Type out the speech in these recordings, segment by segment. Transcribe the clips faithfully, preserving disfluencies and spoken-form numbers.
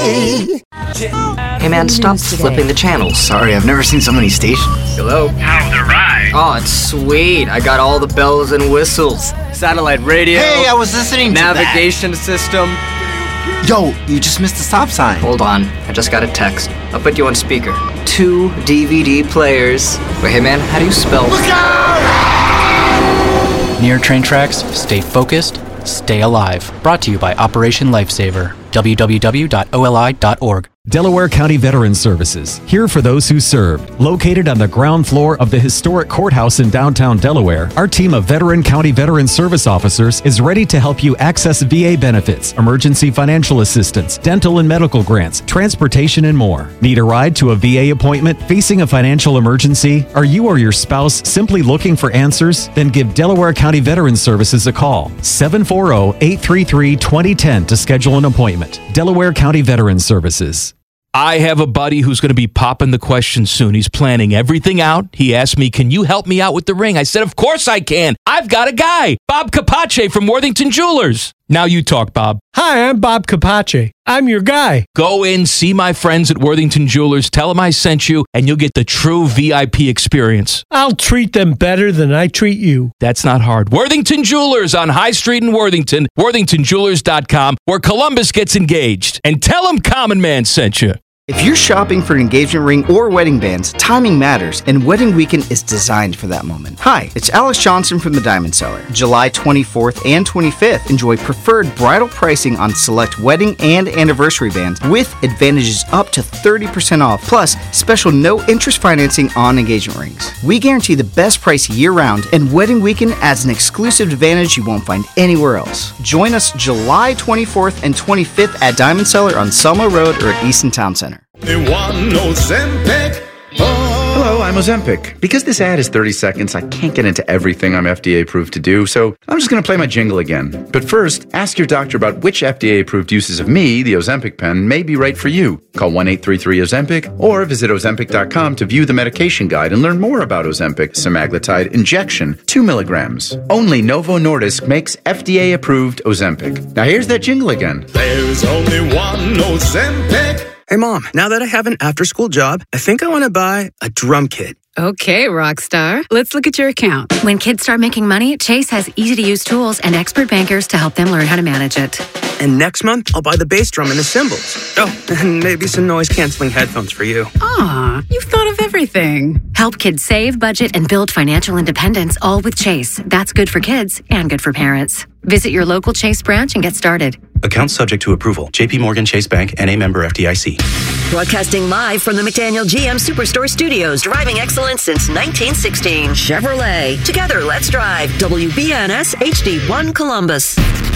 way. Hey man, stop flipping the channels. Sorry, I've never seen so many stations. Hello? How's the ride? Oh, it's sweet. I got all the bells and whistles. Satellite radio. Hey, I was listening to navigation system. Yo, you just missed the stop sign. Hold on, I just got a text. I'll put you on speaker. Two D V D players. Wait, hey man, how do you spell? Look out! Near train tracks, stay focused, stay alive. Brought to you by Operation Lifesaver. w w w dot o l i dot org. Delaware County Veterans Services, here for those who served. Located on the ground floor of the historic courthouse in downtown Delaware, our team of veteran county veteran service officers is ready to help you access V A benefits, emergency financial assistance, dental and medical grants, transportation, and more. Need a ride to a V A appointment? Facing a financial emergency? Are you or your spouse simply looking for answers? Then give Delaware County Veterans Services a call, seven four zero, eight three three, two zero one zero to schedule an appointment. Delaware County Veterans Services. I have a buddy who's going to be popping the question soon. He's planning everything out. He asked me, can you help me out with the ring? I said, of course I can. I've got a guy, Bob Capace from Worthington Jewelers. Now you talk, Bob. Hi, I'm Bob Capace. I'm your guy. Go in, see my friends at Worthington Jewelers, tell them I sent you, and you'll get the true V I P experience. I'll treat them better than I treat you. That's not hard. Worthington Jewelers on High Street in Worthington, worthington jewelers dot com, where Columbus gets engaged. And tell them Common Man sent you. If you're shopping for an engagement ring or wedding bands, timing matters, and Wedding Weekend is designed for that moment. Hi, it's Alex Johnson from the Diamond Cellar. July twenty-fourth and twenty-fifth, enjoy preferred bridal pricing on select wedding and anniversary bands with advantages up to thirty percent off, plus special no-interest financing on engagement rings. We guarantee the best price year-round, and Wedding Weekend adds an exclusive advantage you won't find anywhere else. Join us July twenty-fourth and twenty-fifth at Diamond Cellar on Selma Road or at Easton Town Center. Hello, I'm Ozempic. Because this ad is thirty seconds, I can't get into everything I'm F D A approved to do, so I'm just going to play my jingle again. But first, ask your doctor about which F D A approved uses of me, the Ozempic pen, may be right for you. Call one eight three three Ozempic or visit ozempic dot com to view the medication guide and learn more about Ozempic semaglutide injection, two milligrams. Only Novo Nordisk makes F D A approved Ozempic. Now here's that jingle again. There's only one Ozempic. Hey, Mom, now that I have an after-school job, I think I want to buy a drum kit. Okay, Rockstar. Let's look at your account. When kids start making money, Chase has easy-to-use tools and expert bankers to help them learn how to manage it. And next month, I'll buy the bass drum and the cymbals. Oh, and maybe some noise-canceling headphones for you. Aw, you've thought of everything. Help kids save, budget, and build financial independence, all with Chase. That's good for kids and good for parents. Visit your local Chase branch and get started. Account subject to approval. J P Morgan Chase Bank, N A member F D I C. Broadcasting live from the McDaniel G M Superstore Studios. Driving excellence since nineteen sixteen. Chevrolet. Together, let's drive. W B N S H D one Columbus.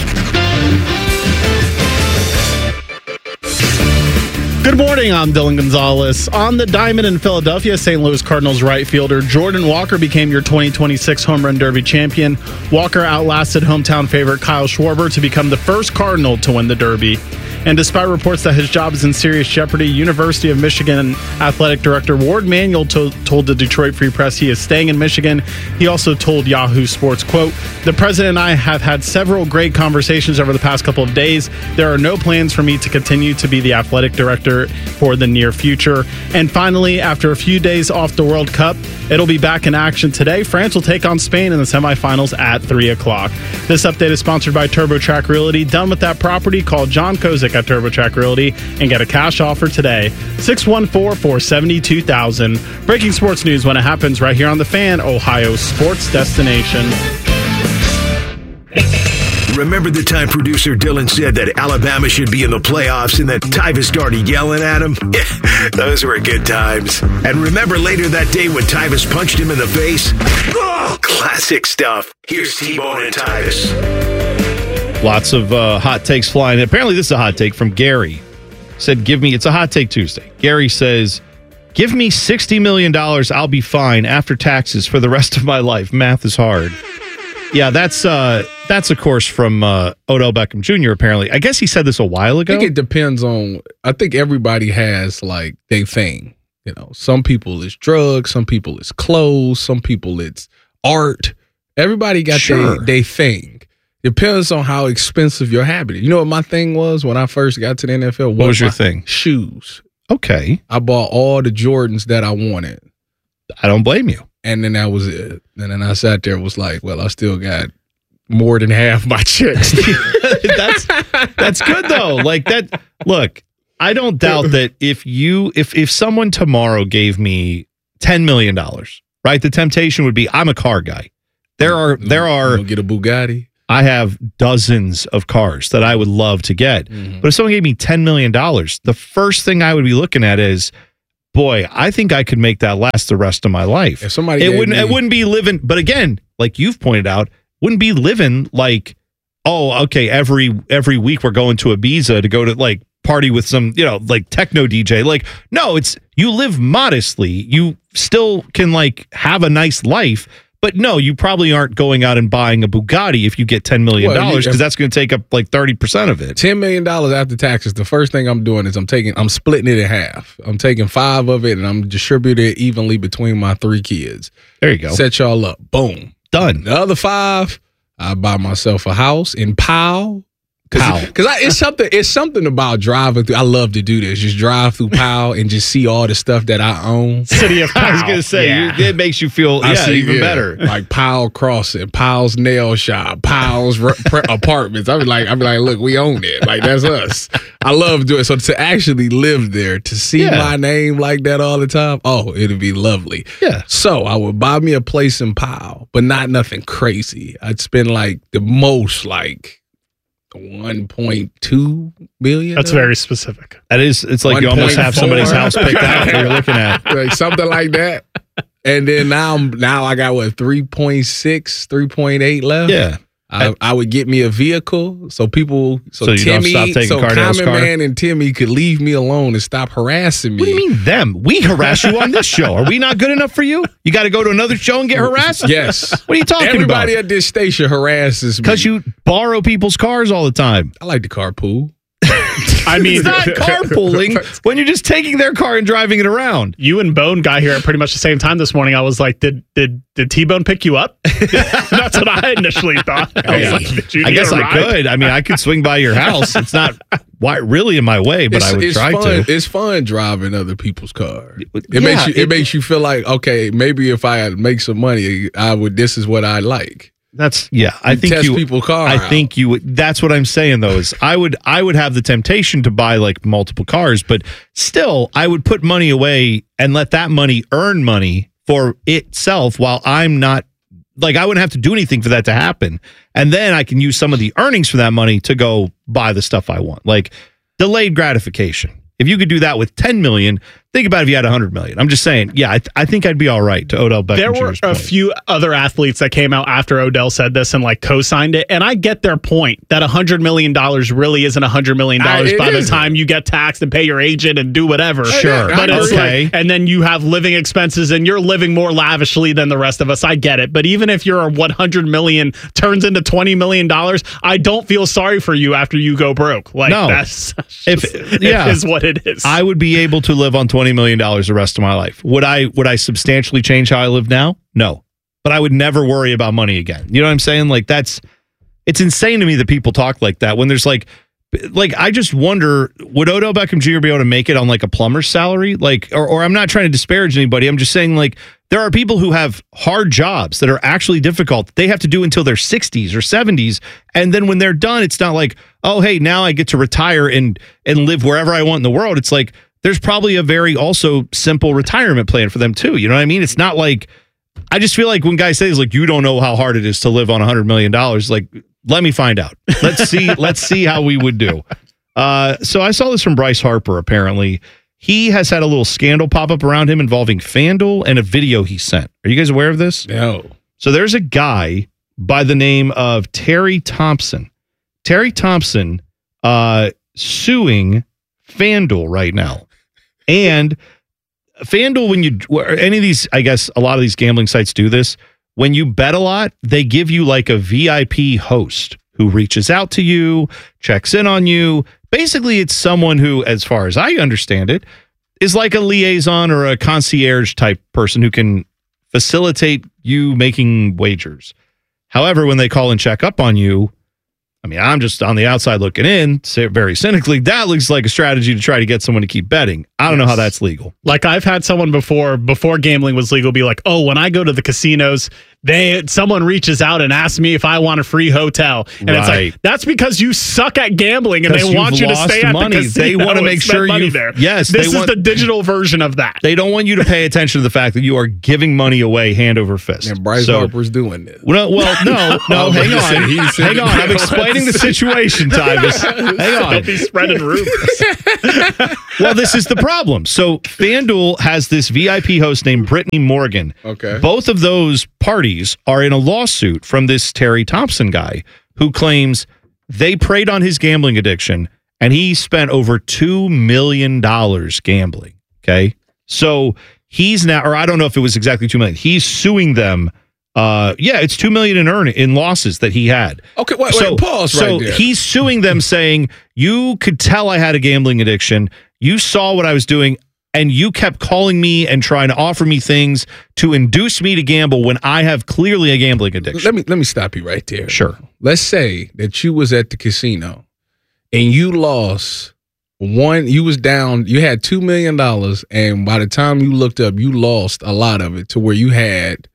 Good morning, I'm Dylan Gonzalez. On the diamond in Philadelphia, Saint Louis Cardinals right fielder Jordan Walker became your twenty twenty-six Home Run Derby champion. Walker outlasted hometown favorite Kyle Schwarber to become the first Cardinal to win the Derby. And despite reports that his job is in serious jeopardy, University of Michigan Athletic Director Ward Manuel to- told the Detroit Free Press he is staying in Michigan. He also told Yahoo Sports, quote, "The president and I have had several great conversations over the past couple of days. There are no plans for me to continue to be the athletic director for the near future." And finally, after a few days off the World Cup, it'll be back in action today. France will take on Spain in the semifinals at three o'clock. This update is sponsored by TurboTrack Realty. Done with that property? Call John Kozik at TurboTrack Realty and get a cash offer today. six one four, four seven two, two thousand. Breaking sports news when it happens right here on The Fan, Ohio's sports destination. Remember the time producer Dylan said that Alabama should be in the playoffs and that Tyvus started yelling at him? Yeah, those were good times. And remember later that day when Tyvus punched him in the face? Oh, classic stuff. Here's T-Bone and Tyvus. Lots of uh, hot takes flying. Apparently this is a hot take from Gary. Said, give me, it's a hot take Tuesday. Gary says, give me sixty million dollars, I'll be fine after taxes for the rest of my life. Math is hard. Yeah, that's uh, that's of course from uh, Odell Beckham Junior apparently. I guess he said this a while ago. I think it depends on, I think everybody has like their thing. You know, some people it's drugs, some people it's clothes, some people it's art. Everybody got Sure. their they thing. Depends on how expensive your habit is. You know what my thing was when I first got to the N F L? What was your my thing? Shoes. Okay. I bought all the Jordans that I wanted. I don't blame you. And then that was it. And then I sat there and was like, well, I still got more than half my checks. that's that's good though. Like that. Look, I don't doubt that if you if if someone tomorrow gave me ten million dollars, right? The temptation would be I'm a car guy. There are there are get a Bugatti. I have dozens of cars that I would love to get. Mm-hmm. But if someone gave me ten million dollars, the first thing I would be looking at is, boy, I think I could make that last the rest of my life. If somebody it gave wouldn't me- it wouldn't be living, but again, like you've pointed out, wouldn't be living like, oh, okay, every every week we're going to Ibiza to go to like party with some, you know, like techno D J. Like, no, it's you live modestly. You still can like have a nice life. But no, you probably aren't going out and buying a Bugatti if you get ten million dollars, because Well, that's going to take up like thirty percent of it. ten million dollars after taxes. The first thing I'm doing is I'm taking, I'm splitting it in half. I'm taking five of it and I'm distributing it evenly between my three kids. There you go. Set y'all up. Boom. Done. The other five, I buy myself a house in Powell. Powell. Because it's something, it's something about driving through. I love to do this. Just drive through Powell and just see all the stuff that I own. City of Powell. I was going to say, Yeah. you, it makes you feel I yeah, see, even yeah, better. Like Powell Crossing, Powell's Nail Shop, Powell's re- pre- Apartments. I be like, I be like, look, we own it. Like that's us. I love doing it. So to actually live there, to see Yeah. my name like that all the time, oh, it'd be lovely. Yeah. So I would buy me a place in Powell, but not nothing crazy. I'd spend like the most, like one point two million. That's very specific. That is, it's like you almost have somebody's house picked out that you're looking at. Like something like that. And then now, now I got what three point six, three point eight left. Yeah. I, I would get me a vehicle so people, so, So you don't Timmy, stop taking so Cardell's Common car? Man and Timmy could leave me alone and stop harassing me. What do you mean them? We harass you on this show. Are we not good enough for you? You got to go to another show and get harassed? Yes. What are you talking Everybody about? at this station harasses me Because you borrow people's cars all the time. I like the carpool. I mean, It's not carpooling when you're just taking their car and driving it around. You and Bone got here at pretty much the same time this morning. I was like, did did did T-Bone pick you up? That's what I initially thought. I was like, did you I need guess a I ride? could. I mean, I could swing by your house. It's not why, really in my way, but it's, I would it's try fun. to. It's fun driving other people's cars. It Yeah, makes you. It, it- makes you feel like, okay, maybe if I had make some money, I would. This is what I like. That's yeah. I You think test you. people's car I out. think you would. That's what I'm saying though. Is I would. I would have the temptation to buy like multiple cars, but still, I would put money away and let that money earn money for itself, while I'm not. Like I wouldn't have to do anything for that to happen, and then I can use some of the earnings for that money to go buy the stuff I want, like delayed gratification. If you could do that with ten million, think about if you had one hundred million. I'm just saying, yeah, I, th- I think I'd be all right to Odell Beckham There were Junior's a point. few other athletes that came out after Odell said this and like co-signed it, and I get their point that one hundred million dollars really isn't one hundred million dollars I- it by the isn't. time you get taxed and pay your agent and do whatever. Sure. But it's Okay. like, and then you have living expenses and you're living more lavishly than the rest of us. I get it. But even if your one hundred million dollars turns into twenty million dollars, I don't feel sorry for you after you go broke. Like No. that's If it yeah, is what it is. I would be able to live on twenty million dollars the rest of my life. Would I would I substantially change how I live now? No. But I would never worry about money again. You know what I'm saying? Like that's it's insane to me that people talk like that when there's like like I just wonder, would Odell Beckham Junior be able to make it on like a plumber's salary? Like or or I'm not trying to disparage anybody. I'm just saying like there are people who have hard jobs that are actually difficult. They have to do until their sixties or seventies. And then when they're done, it's not like, oh, hey, now I get to retire and and live wherever I want in the world. It's like there's probably a very also simple retirement plan for them too. You know what I mean? It's not like, I just feel like when guys say, like, you don't know how hard it is to live on one hundred million dollars, like, let me find out. Let's see. Let's see how we would do. Uh, so I saw this from Bryce Harper, apparently. He has had a little scandal pop up around him involving FanDuel and a video he sent. Are you guys aware of this? No. So there's a guy by the name of Terry Thompson. Terry Thompson uh, suing FanDuel right now. And FanDuel, when you, any of these, I guess a lot of these gambling sites do this. When you bet a lot, they give you like a V I P host who reaches out to you, checks in on you. Basically, it's someone who, as far as I understand it, is like a liaison or a concierge type person who can facilitate you making wagers. However, when they call and check up on you, I mean, I'm just on the outside looking in, say it very cynically. That looks like a strategy to try to get someone to keep betting. I don't yes. know how that's legal. Like I've had someone before, before gambling was legal, be like, "Oh, when I go to the casinos, they someone reaches out and asks me if I want a free hotel," and right. it's like that's because you suck at gambling and they want you to stay at money. the casino. They want to make sure you there. Yes, this they want, is the digital version of that. They don't want you to pay attention to the fact that you are giving money away hand over fist. And Bryce so, Harper's doing this. Well, well no, no, hang on, hang on. I'm explaining the situation, Tyvis. Hang on. Don't be spreading rumors. Well, this is the problem. So FanDuel has this V I P host named Brittany Morgan. Okay. Both of those parties are in a lawsuit from this Terry Thompson guy who claims they preyed on his gambling addiction and he spent over two million dollars gambling. Okay. So he's now, or I don't know if it was exactly two million dollars. He's suing them. Uh, yeah, it's two million dollars in earn in losses that he had. Okay, wait, so, wait, pause so right there. He's suing them saying, you could tell I had a gambling addiction. You saw what I was doing. And you kept calling me and trying to offer me things to induce me to gamble when I have clearly a gambling addiction. Let me let me stop you right there. Sure. Let's say that you was at the casino and you lost one. You was down. You had two million dollars, and by the time you looked up, you lost a lot of it to where you had.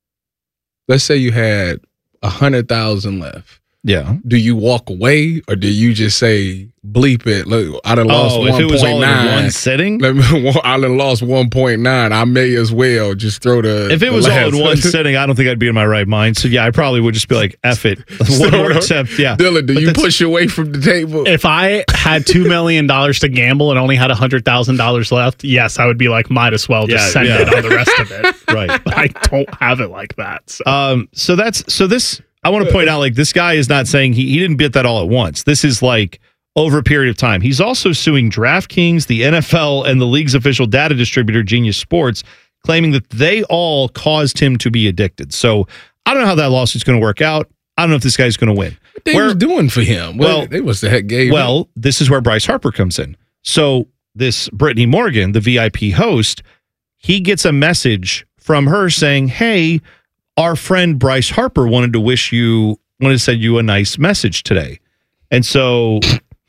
Let's say you had a hundred thousand left. Yeah. Do you walk away or do you just say bleep it? Look, I done lost oh, one point nine. If it was all in one sitting? I done lost one point nine. I may as well just throw the. If it the was last. all in one sitting, I don't think I'd be in my right mind. So yeah, I probably would just be like, F it. One more attempt. Yeah. Dylan, do but you push away from the table? If I had two million dollars to gamble and only had one hundred thousand dollars left, yes, I would be like, might as well just yeah, send yeah. it on the rest of it. Right. But I don't have it like that. So. Um. So that's, so this, I want to point out, like, this guy is not saying he, he didn't bid that all at once. This is like over a period of time. He's also suing DraftKings, the N F L, and the league's official data distributor, Genius Sports, claiming that they all caused him to be addicted. So I don't know how that lawsuit's going to work out. I don't know if this guy's going to win. What they where, was doing for him? Well, well they must have heck gave Well, him. This is where Bryce Harper comes in. So this Brittany Morgan, the V I P host, he gets a message from her saying, hey, our friend Bryce Harper wanted to wish you, wanted to send you a nice message today. And so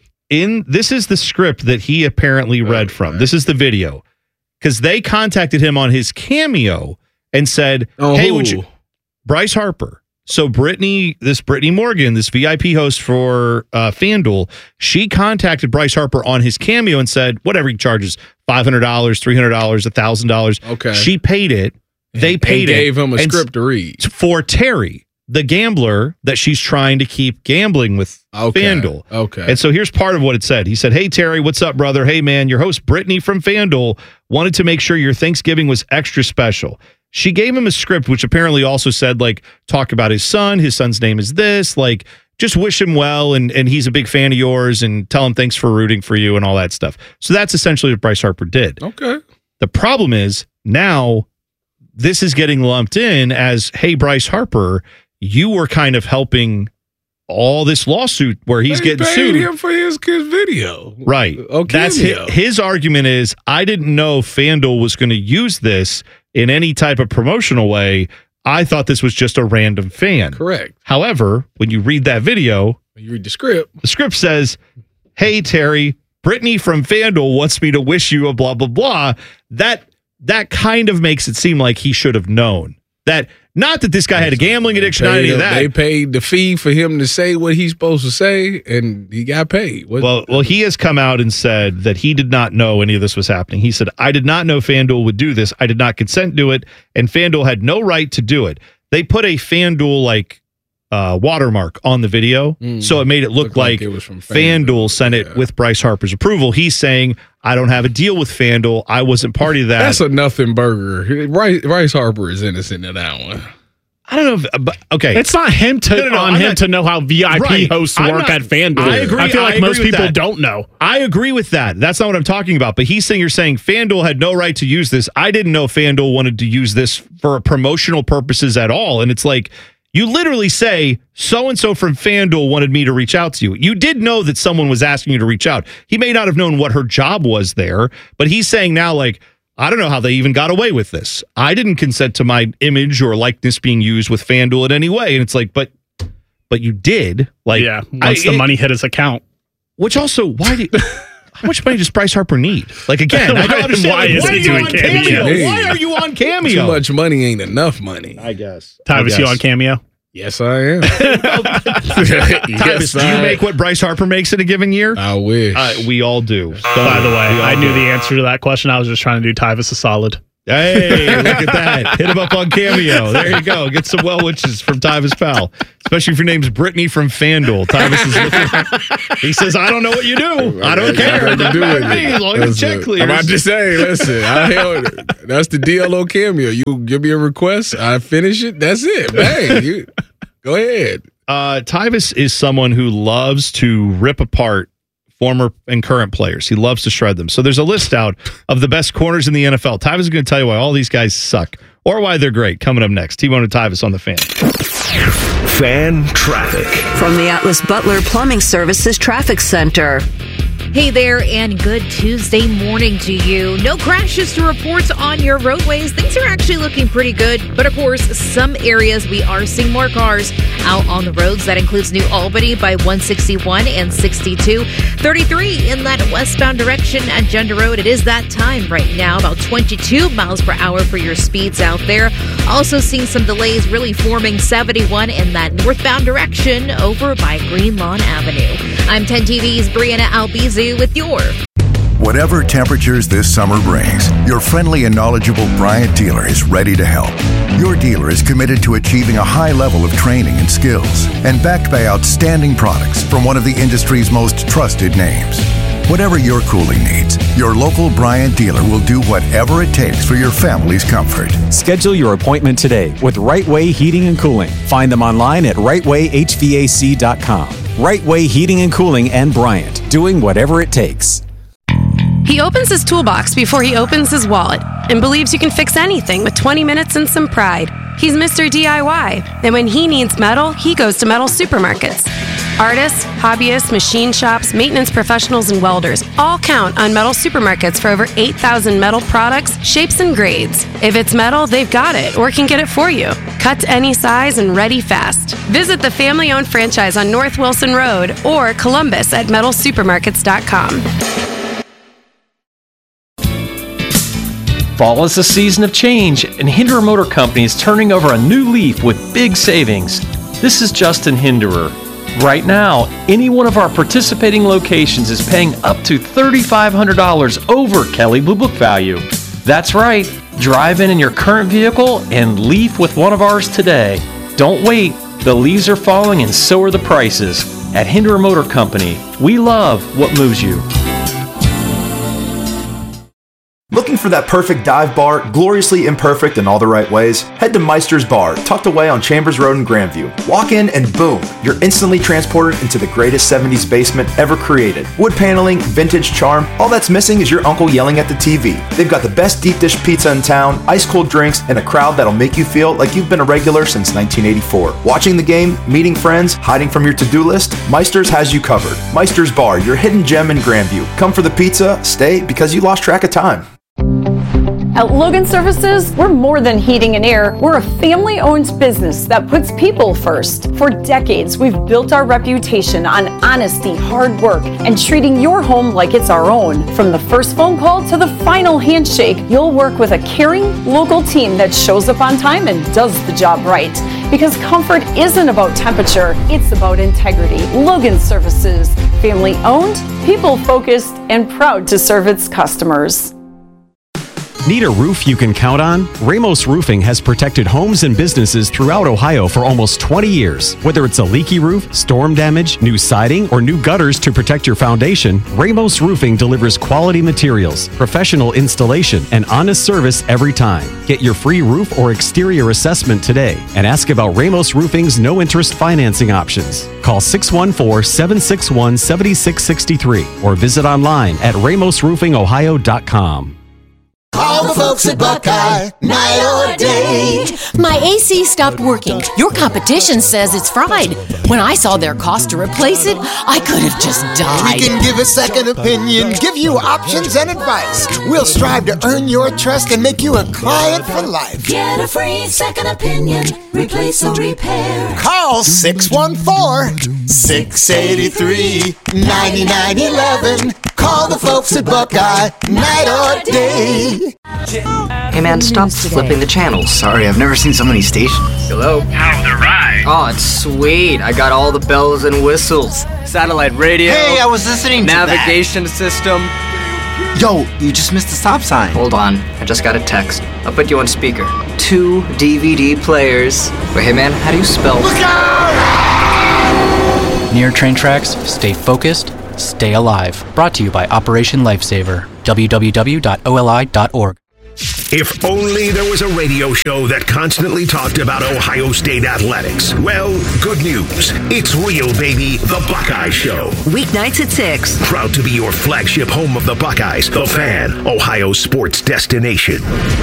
in this is the script that he apparently read oh, from. Man. This is the video. Because they contacted him on his Cameo and said, oh, hey, would you, Bryce Harper. So Brittany, this Brittany Morgan, this V I P host for uh, FanDuel, she contacted Bryce Harper on his Cameo and said, whatever he charges, five hundred dollars, three hundred dollars, one thousand dollars. Okay. She paid it. They and, paid and gave it. gave him a script to read. For Terry, the gambler that she's trying to keep gambling with okay. FanDuel. Okay. And so here's part of what it said. He said, hey, Terry, what's up, brother? Hey, man, your host, Brittany from FanDuel, wanted to make sure your Thanksgiving was extra special. She gave him a script, which apparently also said, like, talk about his son. His son's name is this. Like, just wish him well, and, and he's a big fan of yours, and tell him thanks for rooting for you and all that stuff. So that's essentially what Bryce Harper did. Okay. The problem is now this is getting lumped in as, hey, Bryce Harper, you were kind of helping all this lawsuit where he's they getting paid sued. him for his kid's video. Right. Okay. That's his, his argument is, I didn't know FanDuel was going to use this in any type of promotional way. I thought this was just a random fan. Correct. However, when you read that video, you read the script. The script says, hey, Terry, Brittany from FanDuel wants me to wish you a blah, blah, blah. That That kind of makes it seem like he should have known that. Not that this guy had a gambling addiction, not any of that. They paid the fee for him to say what he's supposed to say, and he got paid. What, well, well, he has come out and said that he did not know any of this was happening. He said, I did not know FanDuel would do this. I did not consent to it, and FanDuel had no right to do it. They put a FanDuel, like, uh, watermark on the video, mm, so it made it look like, like it was from FanDuel, FanDuel sent yeah. it with Bryce Harper's approval. He's saying, I don't have a deal with FanDuel. I wasn't party to that. That's a nothing burger. Bryce, Bryce Harper is innocent in that one. I don't know. If, but, okay, it's not him to no, no, no, on I'm him not, to know how V I P right, hosts I'm work not, at FanDuel. I agree. I feel like I most people that. don't know. I agree with that. That's not what I'm talking about. But he's saying, you're saying FanDuel had no right to use this. I didn't know FanDuel wanted to use this for promotional purposes at all. And it's like, you literally say, so-and-so from FanDuel wanted me to reach out to you. You did know that someone was asking you to reach out. He may not have known what her job was there, but he's saying now, like, I don't know how they even got away with this. I didn't consent to my image or likeness being used with FanDuel in any way. And it's like, but but you did. Like, yeah, once I, the it, money hit his account. Which also, why do how much money does Bryce Harper need? Like, again, I don't understand. Why, like, why, is are he doing cameo? cameo? why are you on Cameo? Too much money ain't enough money. I guess. Tyvis, you on Cameo? Yes, I am. yes, do you make what Bryce Harper makes in a given year? I wish. Uh, we all do. So, By the way, I knew do. the answer to that question. I was just trying to do Tyvis a solid. Hey, look at that. Hit him up on Cameo. There you go. Get some well wishes from Tyvis Powell. Especially if your name's Brittany from FanDuel. Tyvis is looking. He says, I don't know what you do. I don't care. It doesn't matter to me as long as the check clears. I'm about to say, listen, I held, that's the deal on Cameo. You give me a request, I finish it, that's it. Bang. You, go ahead. Uh, Tyvis is someone who loves to rip apart former and current players. He loves to shred them. So there's a list out of the best corners in the N F L. Tyvis is going to tell you why all these guys suck or why they're great. Coming up next, T-Bone and Tyvis on the Fan. Fan traffic. From the Atlas Butler Plumbing Services Traffic Center. Hey there, and good Tuesday morning to you. No crashes to report on your roadways. Things are actually looking pretty good. But of course, some areas we are seeing more cars out on the roads. That includes New Albany by one sixty-one and sixty-two. thirty-three in that westbound direction at Gender Road. It is that time right now, about twenty-two miles per hour for your speeds out there. Also seeing some delays really forming seventy-one in that northbound direction over by Green Lawn Avenue. I'm ten T V's Brianna Albizu with your Whatever temperatures this summer brings, your friendly and knowledgeable Bryant dealer is ready to help. Your dealer is committed to achieving a high level of training and skills and backed by outstanding products from one of the industry's most trusted names. Whatever your cooling needs, your local Bryant dealer will do whatever it takes for your family's comfort. Schedule your appointment today with Right Way Heating and Cooling. Find them online at right way h v a c dot com. Right Way Heating and Cooling and Bryant, doing whatever it takes. He opens his toolbox before he opens his wallet and believes you can fix anything with twenty minutes and some pride. He's Mister D I Y, and when he needs metal, he goes to Metal Supermarkets. Artists, hobbyists, machine shops, maintenance professionals, and welders all count on Metal Supermarkets for over eight thousand metal products, shapes, and grades. If it's metal, they've got it or can get it for you. Cut to any size and ready fast. Visit the family-owned franchise on North Wilson Road or Columbus at metal supermarkets dot com. Fall is a season of change, and Hinderer Motor Company is turning over a new leaf with big savings. This is Justin Hinderer. Right now, any one of our participating locations is paying up to three thousand five hundred dollars over Kelley Blue Book value. That's right. Drive in in your current vehicle and leaf with one of ours today. Don't wait. The leaves are falling and so are the prices. At Hinderer Motor Company, we love what moves you. Looking for that perfect dive bar, gloriously imperfect in all the right ways? Head to Meister's Bar, tucked away on Chambers Road in Grandview. Walk in and boom, you're instantly transported into the greatest seventies basement ever created. Wood paneling, vintage charm, all that's missing is your uncle yelling at the T V. They've got the best deep dish pizza in town, ice cold drinks, and a crowd that'll make you feel like you've been a regular since nineteen eighty-four. Watching the game, meeting friends, hiding from your to-do list, Meister's has you covered. Meister's Bar, your hidden gem in Grandview. Come for the pizza, stay because you lost track of time. At Logan Services, we're more than heating and air. We're a family-owned business that puts people first. For decades, we've built our reputation on honesty, hard work, and treating your home like it's our own. From the first phone call to the final handshake, you'll work with a caring, local team that shows up on time and does the job right. Because comfort isn't about temperature, it's about integrity. Logan Services, family-owned, people-focused, and proud to serve its customers. Need a roof you can count on? Ramos Roofing has protected homes and businesses throughout Ohio for almost twenty years. Whether it's a leaky roof, storm damage, new siding, or new gutters to protect your foundation, Ramos Roofing delivers quality materials, professional installation, and honest service every time. Get your free roof or exterior assessment today and ask about Ramos Roofing's no-interest financing options. Call six one four, seven six one, seven six six three or visit online at ramos roofing ohio dot com. Call the folks at Buckeye, night or day. My A C stopped working. Your competition says it's fried. When I saw their cost to replace it, I could have just died. We can give a second opinion, give you options and advice. We'll strive to earn your trust and make you a client for life. Get a free second opinion, replace or repair. Call six one four, six eight three, nine nine one one. Call the folks at Buckeye, night or day. Hey man, stop flipping the channels. Sorry, I've never seen so many stations. Hello? How's the ride? Oh, it's sweet. I got all the bells and whistles. Satellite radio. Hey, I was listening to navigation system. Yo, you just missed the stop sign. Hold on, I just got a text. I'll put you on speaker. Two D V D players. Wait, hey man, how do you spell? Look out! Near train tracks, stay focused, stay alive. Brought to you by Operation Lifesaver. w w w dot o l i dot org. If only there was a radio show that constantly talked about Ohio State athletics. Well, good news. It's real, baby. The Buckeye Show. Weeknights at six. Proud to be your flagship home of the Buckeyes, The Fan, Ohio sports destination.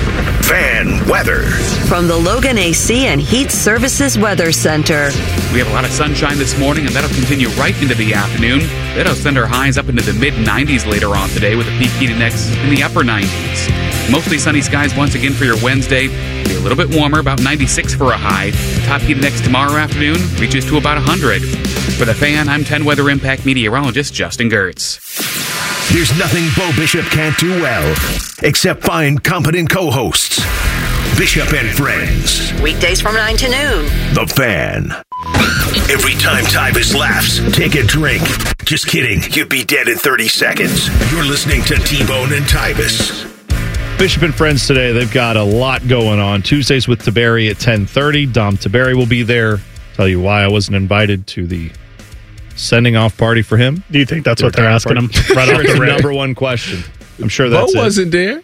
Fan weather. From the Logan A C and Heat Services Weather Center. We have a lot of sunshine this morning, and that'll continue right into the afternoon. That'll send our highs up into the mid nineties later on today, with a peak heat index in the upper nineties. Mostly sunny skies once again for your Wednesday. Be a little bit warmer, about ninety-six for a high. The top heat index tomorrow afternoon reaches to about one hundred. For The Fan, I'm ten Weather Impact meteorologist Justin Gertz. There's nothing Bo Bishop can't do well, except find competent co-hosts. Bishop and Friends. Weekdays from nine to noon. The Fan. Every time Tyvus laughs, take a drink. Just kidding, you'd be dead in thirty seconds. You're listening to T-Bone and Tyvus. Bishop and Friends today, they've got a lot going on. Tuesdays with Taberi at ten thirty. Dom Taberi will be there. Tell you why I wasn't invited to the sending off party for him. Do you think that's what they're asking him? Right off the number one question. I'm sure that's Bo it. wasn't there.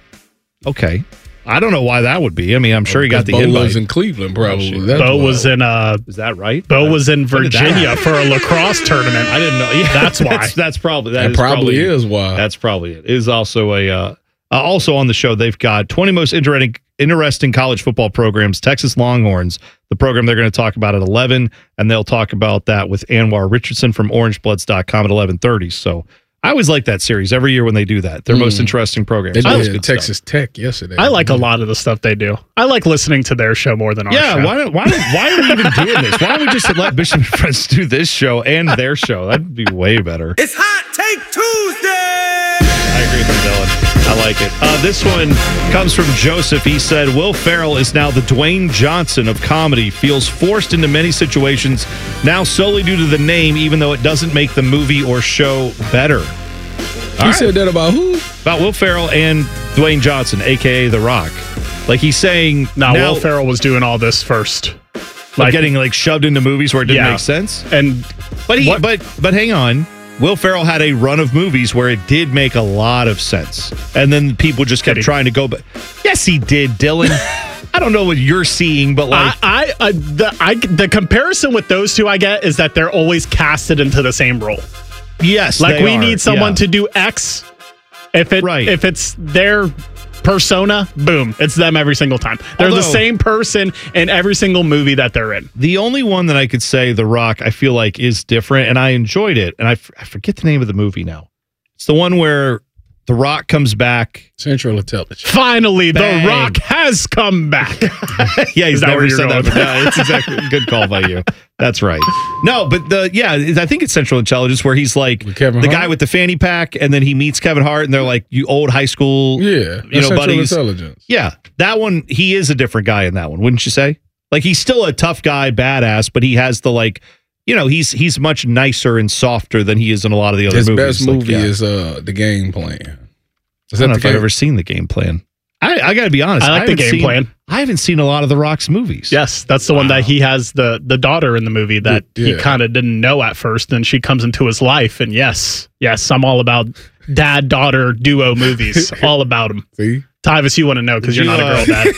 Okay. I don't know why that would be. I mean, I'm sure he got the Bo invite. was in Cleveland, probably. Bo That's was in uh Is that right? Bo was in When did that Virginia happen? for a lacrosse tournament. I didn't know. Yeah, That's why. That's, that's probably That is probably is why. That's probably it. It is also a uh, uh, also on the show. They've got twenty most interesting interesting college football programs. Texas Longhorns, the program they're going to talk about at eleven, and they'll talk about that with Anwar Richardson from Orange Bloods dot com at eleven thirty. So I always like that series every year when they do that. Their mm. most interesting program. They did good Texas stuff. Tech yesterday. I like a lot of the stuff they do. I like listening to their show more than our yeah, show. why don't, why don't, why are we even doing this? Why don't we just let Bishop and Friends do this show and their show? That'd be way better. It's Hot Take Tuesday! I agree with Dylan. I like it. Uh, this one comes from Joseph. He said, Will Ferrell is now the Dwayne Johnson of comedy, feels forced into many situations now solely due to the name, even though it doesn't make the movie or show better. He right. said that about who? About Will Ferrell and Dwayne Johnson, a k a. The Rock. Like he's saying... No, now, Will Ferrell was doing all this first. Like getting like shoved into movies where it didn't yeah. make sense? And But he, but but hang on. Will Ferrell had a run of movies where it did make a lot of sense. And then people just kept trying to go, but yes, he did, Dylan. I don't know what you're seeing, but like I, I, uh, the, I, the comparison with those two I get is that they're always casted into the same role. Yes, like they we are. need someone yeah. to do X. If it right. if it's their persona, boom, it's them every single time. They're Although, the same person in every single movie that they're in. The only one that I could say, The Rock, I feel like is different, and I enjoyed it. And I, f- I forget the name of the movie now. It's the one where The Rock comes back. Central Intelligence. Finally, Bang. The Rock has come back. Yeah, he's Is that never where you're said that. going with But no, it's exactly a good call by you. That's right. No, but the yeah, I think it's Central Intelligence where he's like the Hart? guy with the fanny pack, and then he meets Kevin Hart, and they're like you old high school, yeah, you know, Central buddies. Intelligence. Yeah, that one. He is a different guy in that one, wouldn't you say? Like he's still a tough guy, badass, but he has the like. You know, he's he's much nicer and softer than he is in a lot of the other His movies. best like, movie yeah. is uh, The Game Plan. Is I don't know the if I've game? ever seen The Game Plan. I, I got to be honest. I like The haven't Game seen, Plan. I haven't seen a lot of The Rock's movies. Yes, that's the wow. one that he has the the daughter in the movie that yeah. he kind of didn't know at first. Then she comes into his life, and yes, yes, I'm all about dad daughter duo movies. All about them. See, Tyvis, you want to know because you're you, not a girl uh,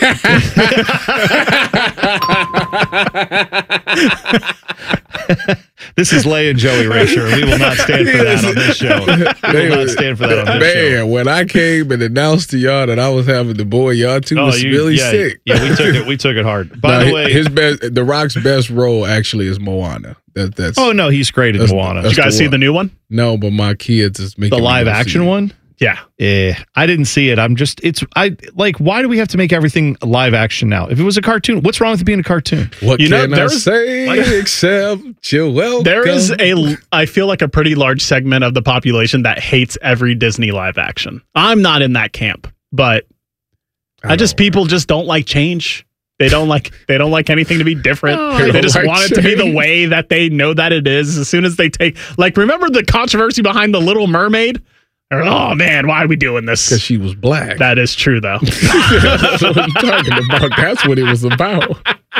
dad. This is Lay and Joey Rasher. We will not stand for that on this show. We will not stand for that on this Man, show. when I came and announced to y'all that I was having the boy, y'all two Oh, was you- really yeah, sick. Yeah, we took it. We took it hard. By No, the way, his best, The Rock's best role actually is Moana. That, that's oh no, he's great in that's- Moana. Did you guys see one. the new one? No, but my kids is making The me live go see action it. one? Yeah. Eh, I didn't see it. I'm just, it's, I like, why do we have to make everything live action now? If it was a cartoon, what's wrong with it being a cartoon? What You know, can I there's- say like- except you're welcome? There is a, I feel like a pretty large segment of the population that hates every Disney live action. I'm not in that camp, but I, just people just don't like change. They don't like they don't like anything to be different. Oh, they they just don't like want it to be the change. way that they know that it is. As soon as they take, like, remember the controversy behind the Little Mermaid? Or, oh man, why are we doing this? Because she was black. That is true, though. That's what I'm talking about. That's what it was about.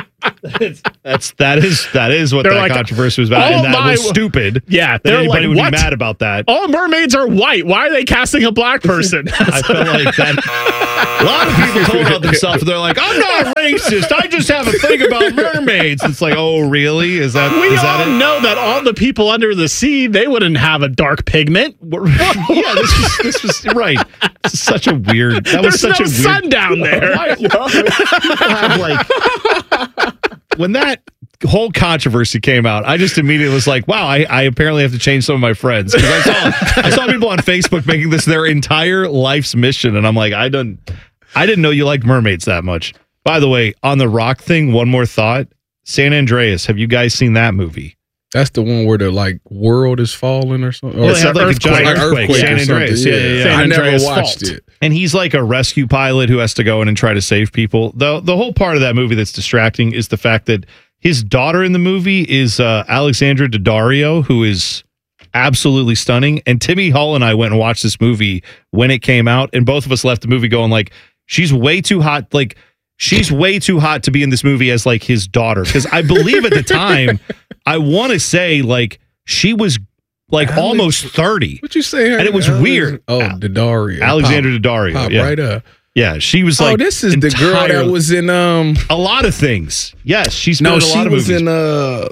That's that is that is what They're that like, controversy was about, oh and that my- was stupid. Yeah, that they're anybody like, would what? be mad about that. All mermaids are white. Why are they casting a black person? I felt like that. A lot of people told about themselves. And they're like, "I'm not racist. I just have a thing about mermaids." It's like, oh, really? Is that We is all that it? know that all the people under the sea, they wouldn't have a dark pigment. Yeah, this was this was right. This is such a weird. That was There's such no a weird. sun down there. Why- people have, like, when that whole controversy came out, I just immediately was like, wow, I, I apparently have to change some of my friends. Because I saw I saw people on Facebook making this their entire life's mission, and I'm like, I don't I didn't know you liked mermaids that much. By the way, on the Rock thing, one more thought. San Andreas, have you guys seen that movie? That's the one where the like world is falling or something. Well, Or they have like a giant like earthquake. earthquake San or something. Andreas. Yeah, yeah, yeah. I San never Andreas watched fault. it. And he's like a rescue pilot who has to go in and try to save people. The the whole part of that movie that's distracting is the fact that his daughter in the movie is uh, Alexandra Daddario, who is absolutely stunning. And Timmy Hall and I went and watched this movie when it came out, and both of us left the movie going like, she's way too hot. Like, she's way too hot to be in this movie as like his daughter. Because I believe at the time, I want to say like she was like Alex- almost thirty. What you say? And it was Alex- weird. Oh, Daddario. Alexander Pop- Daddario. Pop yeah. right up. Yeah, she was like. oh, this is the girl that entirely- was in um. a lot of things. Yes, she's been No, in a she lot of was movies. in uh.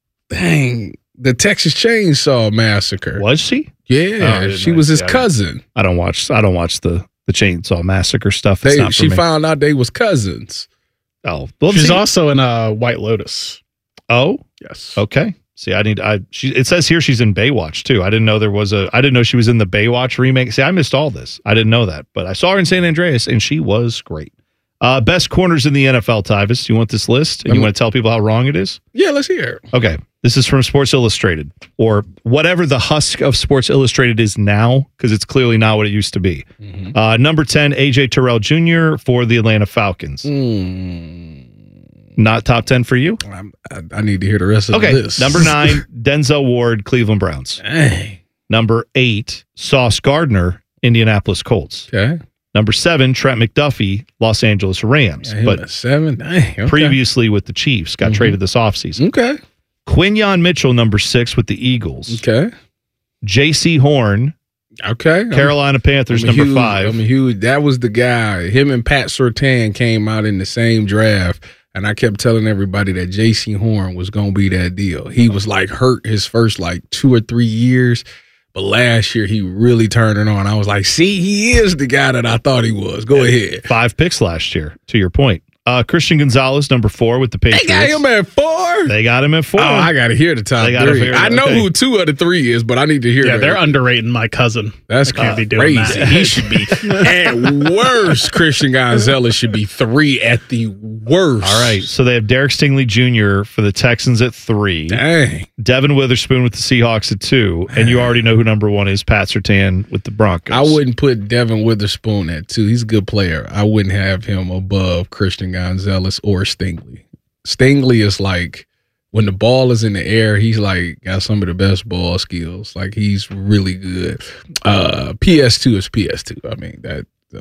Dang, the Texas Chainsaw Massacre. Was she? Oh, I Yeah, didn't she know. was his Yeah. cousin. I don't watch. I don't watch the the Chainsaw Massacre stuff. It's They, not for she me. found out they was cousins. Oh, well, She's see- also in uh, White Lotus. Oh, Yes. okay. See, I need. I. She. It says here she's in Baywatch too. I didn't know there was a. I didn't know she was in the Baywatch remake. See, I missed all this. I didn't know that, but I saw her in San Andreas, and she was great. Uh, best corners in the N F L, Tyvis. You want this list? And you Um, want to tell people how wrong it is? Yeah, let's hear it. Okay. This is from Sports Illustrated, or whatever the husk of Sports Illustrated is now, because it's clearly not what it used to be. Mm-hmm. Uh, number ten, A J Terrell Junior for the Atlanta Falcons. Mm. Not top ten for you? I'm, I, I need to hear the rest of Okay. this. Number nine, Denzel Ward, Cleveland Browns. Hey. Number eight, Sauce Gardner, Indianapolis Colts. Okay. Number seven, Trent McDuffie, Los Angeles Rams. Yeah, him but at seven. Dang, okay. previously with the Chiefs, got Mhm. traded this offseason. Okay. Quinyon Mitchell, number six with the Eagles. Okay. J C Horn, Okay. Carolina Panthers, I'm a number huge- five. I'm a huge. That was the guy. Him and Pat Surtain came out in the same draft, and I kept telling everybody that J C Horn was gonna be that deal. He was like hurt his first like two or three years, but last year he really turned it on. I was like, see, he is the guy that I thought he was. Go ahead. Five picks last year, to your point. Uh, Christian Gonzalez, number four with the They Patriots. got him at four. They got him at four. Oh, I got to hear the top They gotta three. figure it I out. know Okay. who two of the three is, but I need to hear. Yeah, that. they're underrating my cousin. That's I can't be doing crazy. that. He should be at worst. Christian Gonzalez should be three at the worst. All right, so they have Derek Stingley Junior for the Texans at three. Dang. Devin Witherspoon with the Seahawks at two. And you already know who number one is, Pat Surtain with the Broncos. I wouldn't put Devin Witherspoon at two. He's a good player. I wouldn't have him above Christian Gonzalez or Stingley. Stingley is like, when the ball is in the air, he's like got some of the best ball skills. Like he's really good. Uh, P S two is P S two. I mean that uh,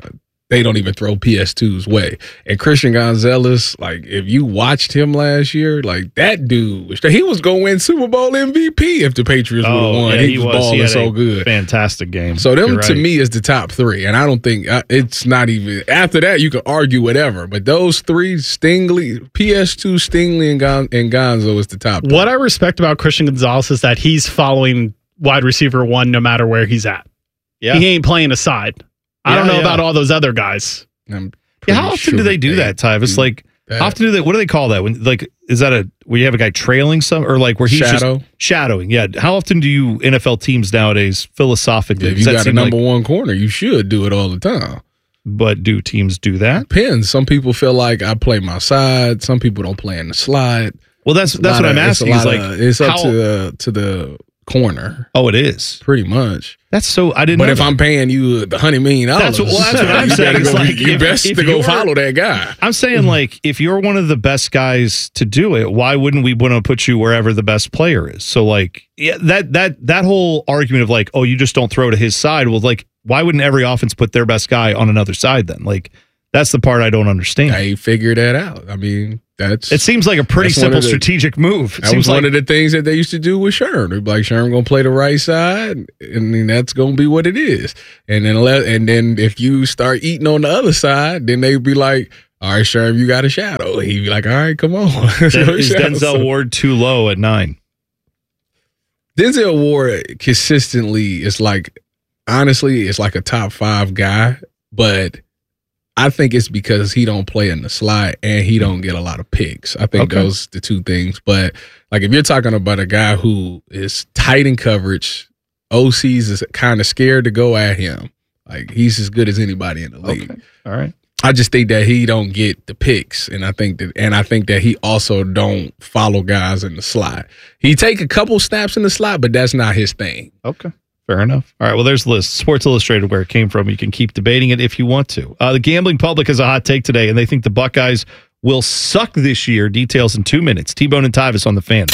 they don't even throw P S two's way. And Christian Gonzalez, like, if you watched him last year, like, that dude, he was going to win Super Bowl M V P if the Patriots would have Oh, won. yeah, he, he was was. balling He had so a good. Fantastic game. So them, You're to right. me, is the top three. And I don't think, uh, it's not even, after that, you can argue whatever. But those three, Stingley, P S two, Stingley, and, Gon- and Gonzo is the top three. What I respect about Christian Gonzalez is that he's following wide receiver one no matter where he's at. Yeah. He ain't playing aside. I don't Yeah, know yeah. about all those other guys. I'm Yeah, how often do they do that, Tyvis? Like, that. how often do they? What do they call that? When like, is that a where you have a guy trailing some, or like where he's Shadow? just shadowing? Yeah. How often do you N F L teams nowadays philosophically? If does you that got a seem number like- one corner, you should do it all the time. But do teams do that? Depends. Some people feel like I play my side. Some people don't play in the slide. Well, that's It's a that's lot what I'm of- it's a asking. Is lot like, of- it's up how- to the to the corner. Oh, it is pretty much. That's so. I didn't. But know if that. I'm paying you the hundred million dollars, That's what, well, that's what I'm you saying. better It's go- like, you if- best if to go you're- follow that guy. I'm saying, like, if you're one of the best guys to do it, why wouldn't we want to put you wherever the best player is? So, like, yeah, that that that whole argument of like, oh, you just don't throw to his side. Well, like, why wouldn't every offense put their best guy on another side then? Like, that's the part I don't understand. I figured that out. I mean, that's It seems like a pretty that's one simple of the- strategic move. It That seems was like one of the things that they used to do with Sherm. They'd be like, Sherm gonna play the right side, and then that's gonna be what it is. And then let, and then if you start eating on the other side, then they'd be like, all right, Sherm, you got a shadow. He'd be like, all right, come on. is So Denzel so- Ward too low at nine? Denzel Ward consistently is like, honestly, it's like a top five guy, but I think it's because he don't play in the slot and he don't get a lot of picks. I think Okay. those the two things. But like if you're talking about a guy who is tight in coverage, O Cs is kind of scared to go at him. Like he's as good as anybody in the league. Okay. All right. I just think that he don't get the picks, and I think that, and I think that he also don't follow guys in the slot. He take a couple snaps in the slot, but that's not his thing. Okay. Fair enough. All right. Well, there's the list. Sports Illustrated, where it came from. You can keep debating it if you want to. Uh, the gambling public has a hot take today, and they think the Buckeyes will suck this year. Details in two minutes. T-Bone and Tyvis on the Fan.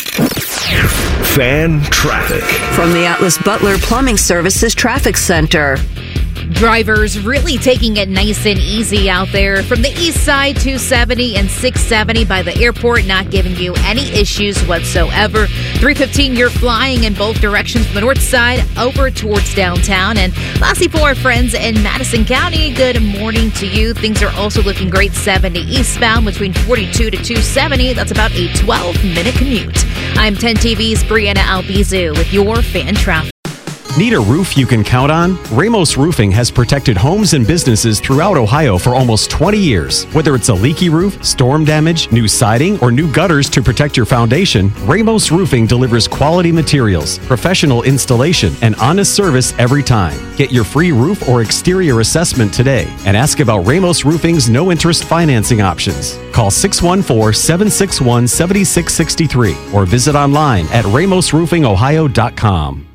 Fan traffic. From the Atlas Butler Plumbing Services Traffic Center. Drivers really taking it nice and easy out there. From the east side, two seventy and six seventy by the airport, not giving you any issues whatsoever. three fifteen, you're flying in both directions from the north side over towards downtown. And lastly, for our friends in Madison County, good morning to you. Things are also looking great. seventy eastbound between forty-two to two seventy. That's about a twelve-minute commute. I'm ten T V's Brianna Albizu with your fan traffic. Need a roof you can count on? Ramos Roofing has protected homes and businesses throughout Ohio for almost twenty years. Whether it's a leaky roof, storm damage, new siding, or new gutters to protect your foundation, Ramos Roofing delivers quality materials, professional installation, and honest service every time. Get your free roof or exterior assessment today and ask about Ramos Roofing's no-interest financing options. Call six one four, seven six one, seven six six three or visit online at ramos roofing ohio dot com.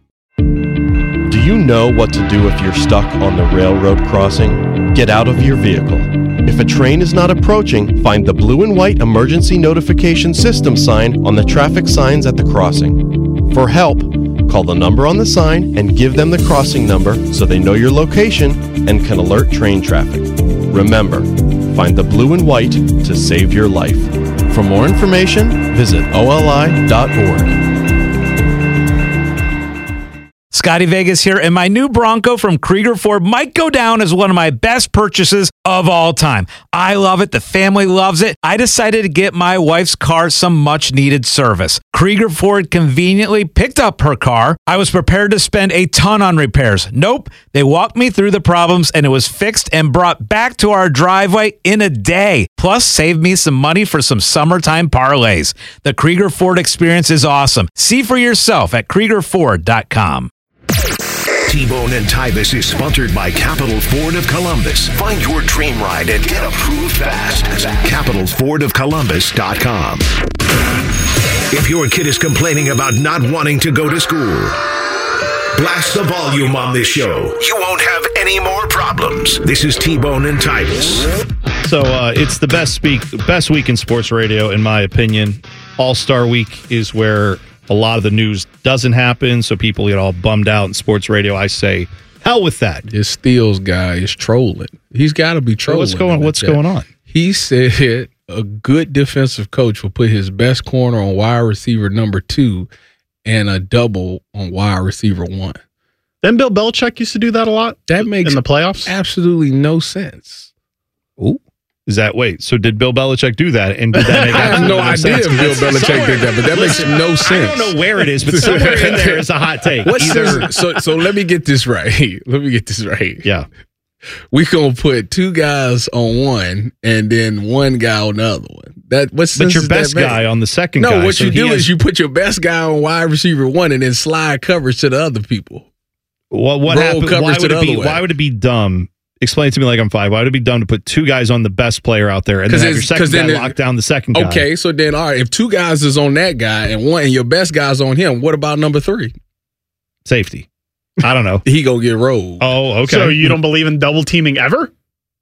Do you know what to do if you're stuck on the railroad crossing? Get out of your vehicle. If a train is not approaching, find the blue and white emergency notification system sign on the traffic signs at the crossing. For help, call the number on the sign and give them the crossing number so they know your location and can alert train traffic. Remember, find the blue and white to save your life. For more information, visit O L I dot org. Scotty Vegas here, and my new Bronco from Krieger Ford might go down as one of my best purchases of all time. I love it. The family loves it. I decided to get my wife's car some much-needed service. Krieger Ford conveniently picked up her car. I was prepared to spend a ton on repairs. Nope. They walked me through the problems, and it was fixed and brought back to our driveway in a day. Plus, saved me some money for some summertime parlays. The Krieger Ford experience is awesome. See for yourself at krieger ford dot com. T-Bone and Tyvis is sponsored by Capital Ford of Columbus. Find your dream ride and get approved fast at capital ford of columbus dot com. If your kid is complaining about not wanting to go to school, blast the volume on this show. You won't have any more problems. This is T-Bone and Tyvis. So uh, it's the best speak, best week in sports radio, in my opinion. All-Star Week is where a lot of the news doesn't happen, so people get all bummed out in sports radio. I say Hell with that. This Steele's guy is trolling. He's got to be trolling. What's going? What's chat. going on? He said a good defensive coach will put his best corner on wide receiver number two and a double on wide receiver one. Then Bill Belichick used to do that a lot. That makes in the playoffs absolutely no sense. Ooh. Is that wait? So did Bill Belichick do that? And did that make I have no idea sense? if Bill Belichick did that, but that makes no sense. I don't know where it is, but somewhere in there is a hot take. What's Either, this? So, so let me get this right. Let me get this right. Yeah. We gonna put two guys on one and then one guy on the other one. That what's but your best guy on the second no, guy. No, what so you do has, is you put your best guy on wide receiver one and then slide coverage to the other people. Well, what Roll happened? coverage Why to would the it be? other way. Why would it be dumb? Explain it to me like I'm five. Why would it be dumb to put two guys on the best player out there and then have your second guy then lock down the second guy? Okay, so then all right, if two guys is on that guy and one and your best guy's on him, what about number three? Safety. I don't know. He gonna get rolled. Oh, okay. So you don't believe in double teaming ever?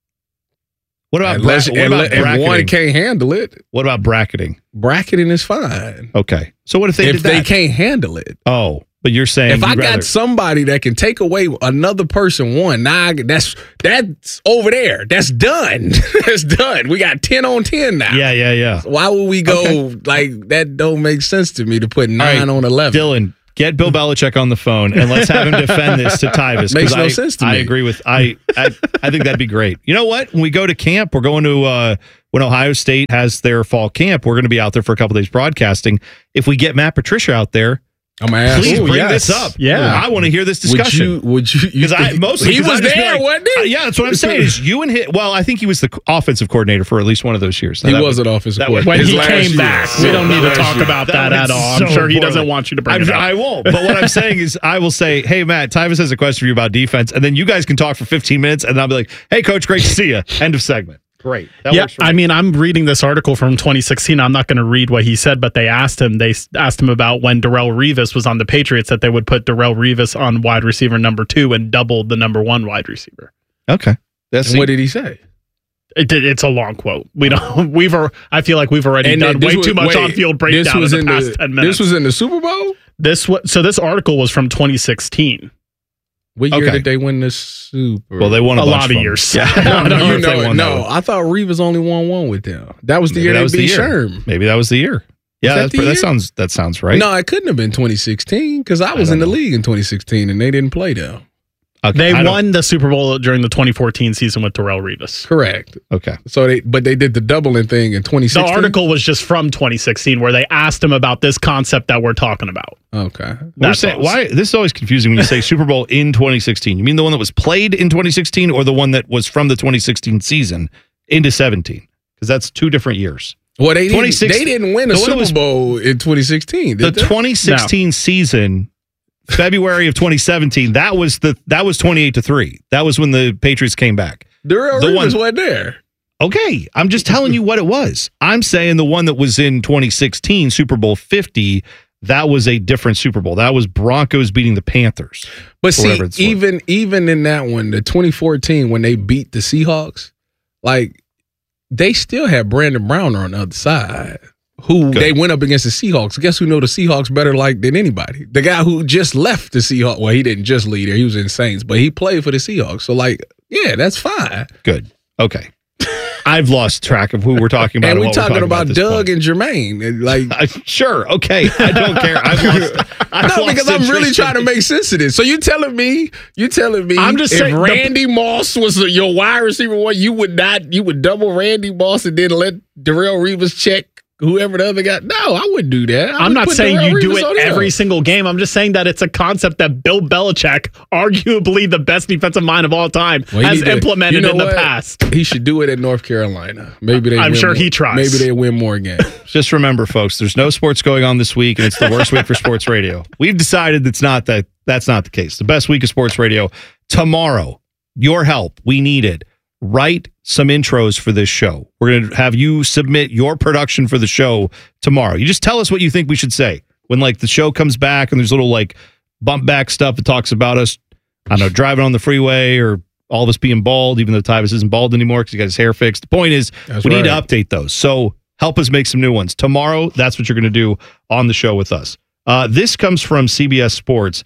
What about, Unless, bra- what about if bracketing? one can't handle it, What about bracketing? bracketing is fine. Okay. So what if they if did they that? can't handle it. Oh, but you're saying If I you'd got rather- somebody that can take away another person one, now I, that's that's over there. That's done. That's done. We got ten on ten now. Yeah, yeah, yeah. Why would we go Okay. like that? Don't make sense to me to put nine right, on eleven. Dylan, get Bill Belichick on the phone and let's have him defend this to Tyvus. Makes 'cause no I, sense to I me. agree with I, I I think that'd be great. You know what? When we go to camp, we're going to uh, when Ohio State has their fall camp. We're going to be out there for a couple days broadcasting. If we get Matt Patricia out there, I'm gonna ask. please Ooh, bring yes. this up. Yeah. I want to hear this discussion. Would you? Would you? Because I mostly he 'cause was I'd just be there, like- wasn't he? Uh, yeah, that's what I'm saying. Is you and his, well, I think he was the offensive coordinator for at least one of those years. He That was would- an offensive that would- coordinator. When His he last came year. back, we don't need to talk about that, That at all. I'm went sure he so doesn't poorly. want you to bring I'm- it up. I won't. But what I'm saying is, I will say, "Hey, Matt, Tyvus has a question for you about defense," and then you guys can talk for fifteen minutes, and I'll be like, "Hey, Coach, great to see you." End of segment. Great. That yeah, works for me. I mean, I'm reading this article from twenty sixteen. I'm not going to read what he said, but they asked him. They s- asked him about when Darrelle Revis was on the Patriots that they would put Darrelle Revis on wide receiver number two and double the number one wide receiver. Okay. That's And what did he say? It, did- it's a long quote. We don't. We've. al- I feel like we've already And done this way was- too much wait, on field breakdown this was in the in past the, ten minutes. This was in the Super Bowl. This was so. This article was from twenty sixteen. What year Okay. did they win the Super? Well, they won a, A bunch lot of from- years. Yeah. no, I don't no, know you if they know it. won that No, one. I thought Reeves only won one with them. That was the Maybe year that they was the beat year. Sherm. Maybe that was the year. Yeah, that that's, the that year? sounds that sounds right. No, it couldn't have been twenty sixteen because I was don't in the know. league in twenty sixteen and they didn't play them. Okay, They I don't- won the Super Bowl during the twenty fourteen season with Darrelle Revis. Correct. Okay. So they, but they did the doubling thing in twenty The sixteen. article was just from twenty sixteen where they asked him about this concept that we're talking about. Okay. We're That's saying, all. why this is always confusing when you say Super Bowl in twenty sixteen. You mean the one that was played in twenty sixteen or the one that was from the twenty sixteen season into seventeen? Because that's two different years. Well, they didn't, twenty sixteen they didn't win a the one that Super was- Bowl in twenty sixteen. The Did they? twenty sixteen season, February of twenty seventeen, that was the that was twenty-eight to three. That was when the Patriots came back. Darrelle the Reeves one- wasn't there. Okay, I'm just telling you what it was. I'm saying the one that was in twenty sixteen, Super Bowl fifty, that was a different Super Bowl. That was Broncos beating the Panthers. But or see, whatever it's for. even even in that one, the twenty fourteen when they beat the Seahawks, like they still had Brandon Browner on the other side. Who Good. they went up against the Seahawks. Guess who know the Seahawks better like than anybody? The guy who just left the Seahawks. Well, he didn't just leave there. He was in Saints, but he played for the Seahawks. So like, yeah, that's fine. Good. Okay. I've lost track of who we're talking about. And and we're what talking, about, at this Doug point. and Jermaine. And like, Uh, sure. Okay. I don't care. I've lost. I've no, lost because I'm really interest trying to in- make sense of this. So you telling me, you telling me, I'm just if saying- Randy Moss was your wide receiver one, you would not, you would double Randy Moss and then let Darrelle Reeves check whoever the other guy. No, I wouldn't do that. I I'm would not put saying Darrelle you do Reeves on it him. every single game. I'm just saying that it's a concept that Bill Belichick, arguably the best defensive mind of all time, Well, he has need to- implemented you know in the what? past. He should do it at North Carolina. Maybe they. I'm win sure more. he tries. Maybe they win more games. Just remember, folks, there's no sports going on this week, and it's the worst week for sports radio. We've decided that's not that that's not the case. The best week of sports radio tomorrow. Your help, we need it. Write some intros for this show. We're going to have you submit your production for the show tomorrow. You just tell us what you think we should say when like the show comes back and there's little like bump back stuff that talks about us. I don't know, driving on the freeway or all of us being bald, even though Tyvus isn't bald anymore because he got his hair fixed. The point is, That's we need to right. update those. So help us make some new ones. Tomorrow, that's what you're going to do on the show with us. Uh, this comes from C B S Sports.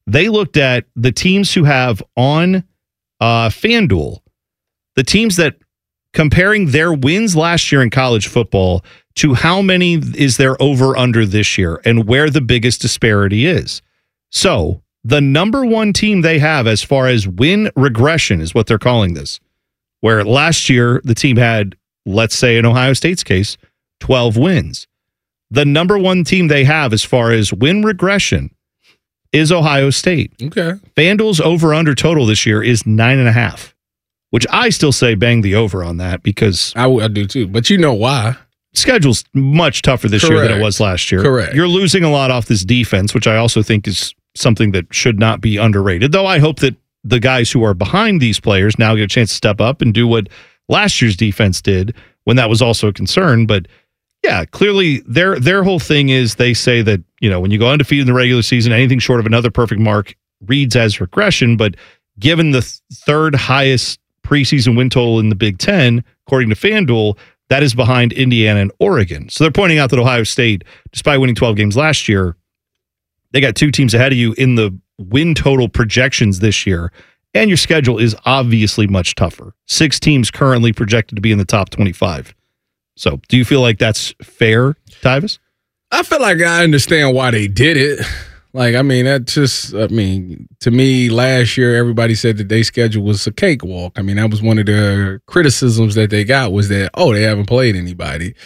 They looked at the teams who have on uh, FanDuel, the teams that comparing their wins last year in college football to how many is there over under this year and where the biggest disparity is. So the number one team they have as far as win regression is what they're calling this, where last year the team had, let's say in Ohio State's case, twelve wins. The number one team they have as far as win regression is Ohio State. Okay. FanDuel's over under total this year is nine and a half, which I still say bang the over on that because I, I do too. But you know why? Schedule's much tougher this Correct. year than it was last year. Correct. You're losing a lot off this defense, which I also think is something that should not be underrated. Though I hope that the guys who are behind these players now get a chance to step up and do what last year's defense did when that was also a concern. But yeah, clearly their their whole thing is they say that, you know, when you go undefeated in the regular season, anything short of another perfect mark reads as regression. But given the th- third highest preseason win total in the Big Ten, according to FanDuel, that is behind Indiana and Oregon. So they're pointing out that Ohio State, despite winning twelve games last year, they got two teams ahead of you in the win total projections this year. And your schedule is obviously much tougher. Six teams currently projected to be in the top twenty-five. So do you feel like that's fair, Tyvis? I feel like I understand why they did it. Like, I mean, that just, I mean, to me, last year, everybody said that their schedule was a cakewalk. I mean, that was one of the criticisms that they got was that, oh, they haven't played anybody.